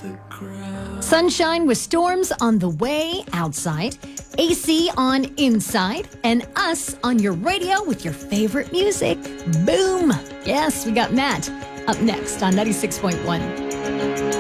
Sunshine with storms on the way outside, AC on inside, and us on your radio with your favorite music. Boom! Yes, we got Matt up next on 96.1.